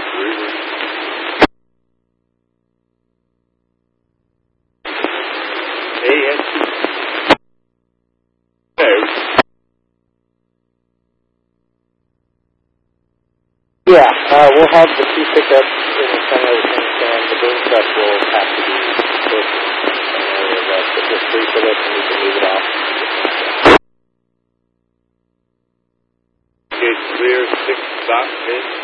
Absolutely. Yeah, we'll have the two pickups in the center of the tank, and the boom truck will have to be close to an area that if it's free for this, and we can move it off. Okay, clear 6 stop,